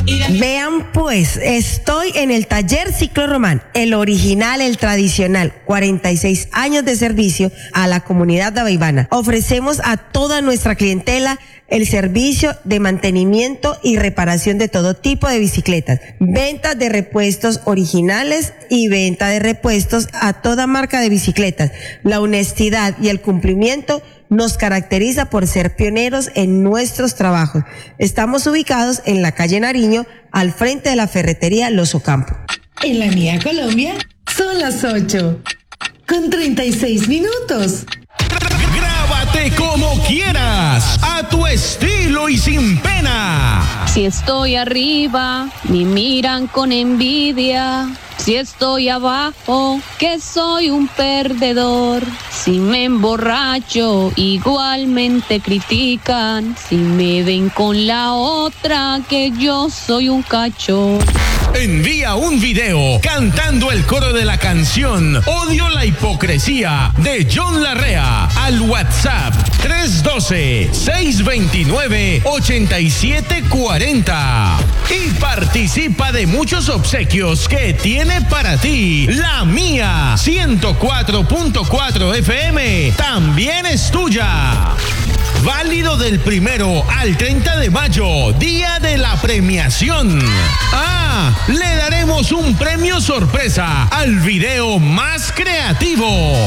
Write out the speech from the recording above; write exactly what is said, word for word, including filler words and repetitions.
Vean pues, estoy en el taller Ciclo Román, el original, el tradicional, cuarenta y seis años de servicio a la comunidad de Abeivana. Ofrecemos a toda nuestra clientela el servicio de mantenimiento y reparación de todo tipo de bicicletas, venta de repuestos originales y venta de repuestos a toda marca de bicicletas. La honestidad y el cumplimiento nos caracteriza por ser pioneros en nuestros trabajos. Estamos ubicados en la calle Nariño, al frente de la ferretería Los Ocampo. En la mía Colombia son las ocho con treinta y seis minutos. Grábate como quieras, a tu estilo y sin pena. Si estoy arriba, me miran con envidia. Si estoy abajo, que soy un perdedor. Si me emborracho, igualmente critican. Si me ven con la otra, que yo soy un cacho. Envía un video cantando el coro de la canción Odio la hipocresía de John Larrea al WhatsApp tres uno dos, seis dos nueve, ocho siete cuatro cero y participa de muchos obsequios que tiene para ti La Mía ciento cuatro punto cuatro F M. También es tuya. Válido del primero al treinta de mayo, día de la premiación. Ah, le daremos un premio sorpresa al video más creativo.